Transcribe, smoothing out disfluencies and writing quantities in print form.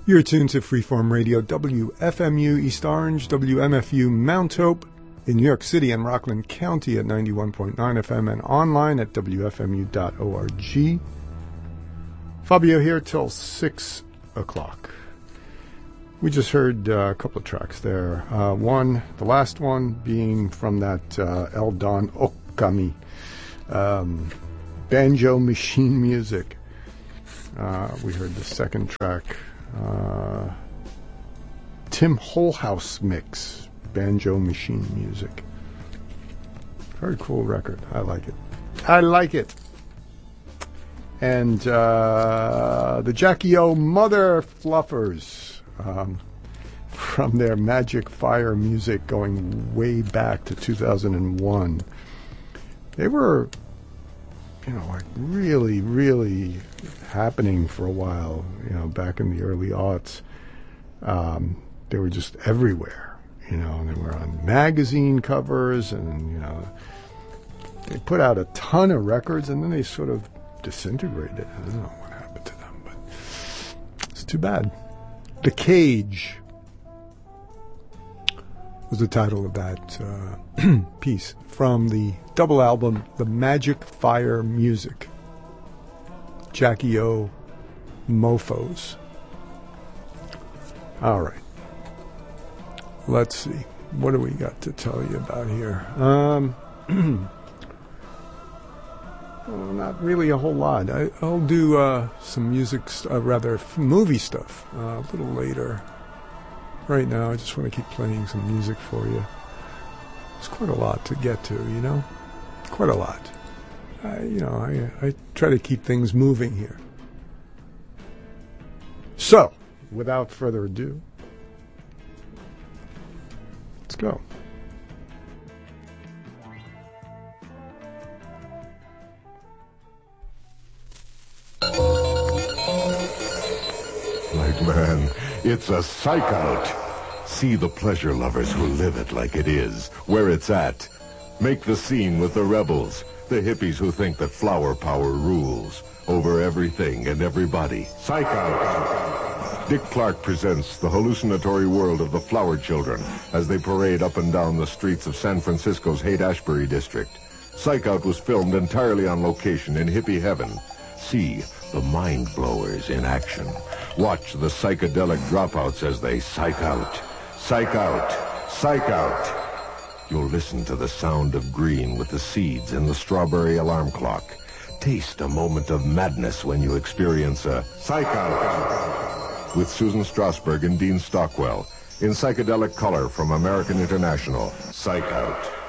You're tuned to Freeform Radio, WFMU East Orange, WMFU Mount Hope in New York City and Rockland County at 91.9 FM and online at WFMU.org. Fabio here till 6 o'clock. We just heard a couple of tracks there. The last one being from that El Don Okami banjo machine music. We heard the second track, Tim Holhouse mix, banjo machine music. Very cool record. I like it. And the Jackie O Mother Fluffers, from their Magic Fire music going way back to 2001. They were, like really, really happening for a while, back in the early aughts. They were just everywhere, and they were on magazine covers, and, they put out a ton of records, and then they sort of disintegrated. I don't know what happened to them, but it's too bad. The Cage was the title of that piece from the double album, The Magic Fire Music, Jackie O Mofos. All right. Let's see. What do we got to tell you about here? Not really a whole lot. I'll do some music, movie stuff a little later. Right now, I just want to keep playing some music for you. There's quite a lot to get to, Quite a lot. I try to keep things moving here. So, without further ado, let's go. Man, it's a psych out. See the pleasure lovers who live it like it is, where it's at. Make the scene with the rebels, the hippies who think that flower power rules over everything and everybody. Psych out. Dick Clark presents the hallucinatory world of the flower children as they parade up and down the streets of San Francisco's Haight-Ashbury district. Psych Out was filmed entirely on location in hippie heaven. See the mind blowers in action. Watch the psychedelic dropouts as they psych out. Psych out. Psych out. You'll listen to the sound of green with the seeds and the strawberry alarm clock. Taste a moment of madness when you experience a psych out. With Susan Strasberg and Dean Stockwell in psychedelic color from American International. Psych Out.